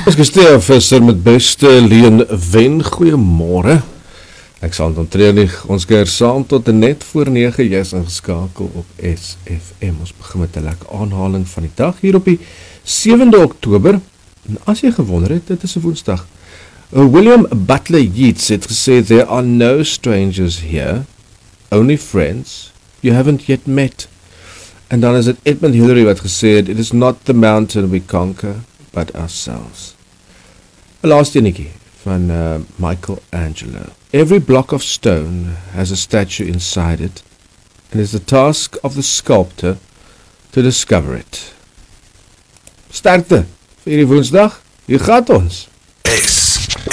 Ons gesteer visser met beste Leon Wen, goeiemôre. Ek sal onttredig, ons keer saam tot net voor 9, jy is ingeskakel op SFM. Ons begin met 'n lekker aanhaling van die dag hier op die 7de Oktober. En as jy gewonder het, dit is 'n Woensdag. William Butler Yeats het gesê, there are no strangers here, only friends you haven't yet met. En dan is het Edmund Hillary wat gesê het, it is not the mountain we conquer, but ourselves. 'n laaste enetjie van Michelangelo. Every block of stone has a statue inside it, and it's the task of the sculptor to discover it. Sterkte vir hierdie Woensdag, hier gaat ons.